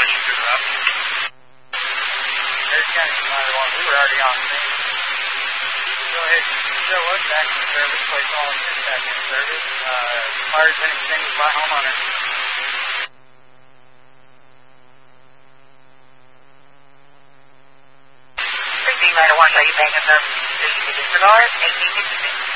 you pick it up? There's County 911. We were already on scene. Go ahead and show us back in service. Place all dispatch in service. Fire's been extinguished by homeowner. Are you back in service? Disregard 1856.